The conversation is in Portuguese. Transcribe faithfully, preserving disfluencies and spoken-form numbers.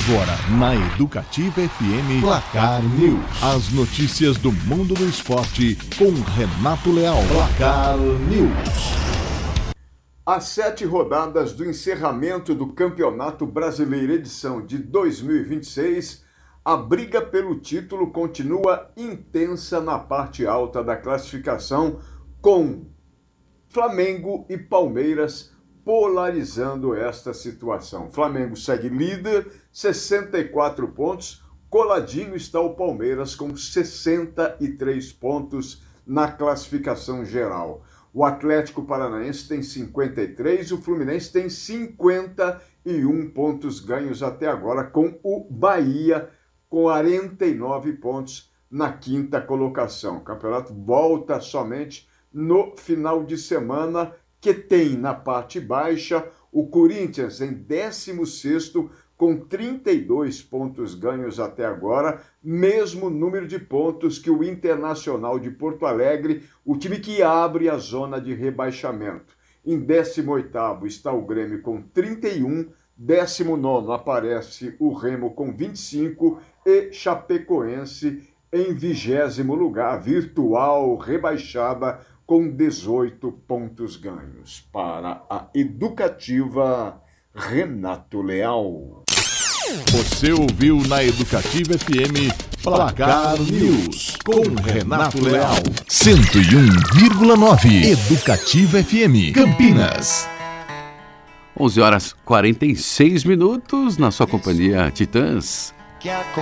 Agora, na Educativa F M, Placar News. As notícias do mundo do esporte com Renato Leal. Placar News. Às sete rodadas do encerramento do Campeonato Brasileiro edição de dois mil e vinte e seis, a briga pelo título continua intensa na parte alta da classificação, com Flamengo e Palmeiras polarizando esta situação. Flamengo segue líder, sessenta e quatro pontos, coladinho está o Palmeiras com sessenta e três pontos na classificação geral. O Atlético Paranaense tem cinquenta e três, o Fluminense tem cinquenta e um pontos ganhos até agora, com o Bahia com quarenta e nove pontos na quinta colocação. O campeonato volta somente no final de semana, que tem na parte baixa o Corinthians em décimo sexto com trinta e dois pontos ganhos até agora, mesmo número de pontos que o Internacional de Porto Alegre, o time que abre a zona de rebaixamento. Em décimo oitavo está o Grêmio com trinta e um, décimo nono aparece o Remo com vinte e cinco e Chapecoense em vigésimo lugar, virtual rebaixada, com dezoito pontos ganhos. Para a Educativa, Renato Leal. Você ouviu na Educativa F M Placar News com Renato Leal. cento e um vírgula nove Educativa F M Campinas. onze horas e quarenta e seis minutos na sua companhia, Titãs.